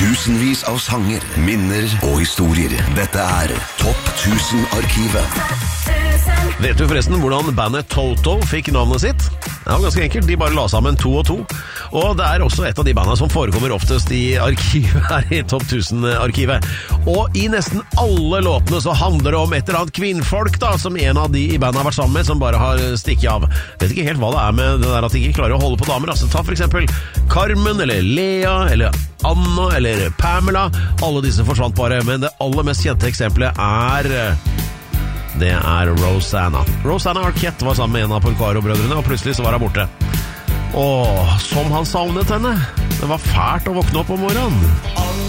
Tusenvis av sanger, minner og historier. Dette Topp 1000-arkivet. Vet du forresten hvordan bandet Toto fikk navnet sitt? Det var ganske enkelt, de bare la sammen 2 og 2. Og det også et av de bandene som forekommer oftest i arkivet her i Topp 1000-arkivet. Og i nesten alle låtene så handler det om et eller annet kvinnfolk da, som en av de i bandet har vært sammen med, som bare har stikket av. Vet ikke helt hva det med det der at de ikke klarer å holde på damer. Altså, ta for eksempel Carmen, eller Lea, eller Anna, eller Pamela. Alle disse forsvant bare, men det aller mest kjente eksempelet det Rosanna. Rosanna Arquette var sammen med en av Porcaro-brødrene, og plutselig så var hun borte. Åh, som han savnet henne. Det var fælt å våkne opp om morgenen.